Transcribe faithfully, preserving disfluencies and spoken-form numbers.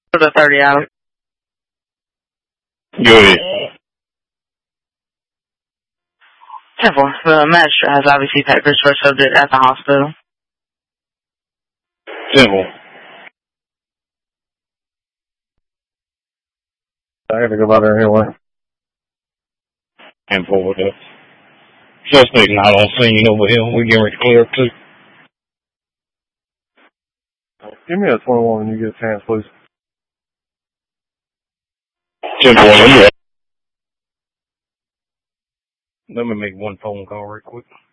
For the thirty hours. Go ahead. Temple, the magistrate has obviously papers for subject at the hospital. Temple. I gotta go by there anyway. And forward up. Suspect not on scene over here. We getting ready to clear up too. Give me a twenty-one when you get a chance, please. Temple, let me, let me make one phone call right quick.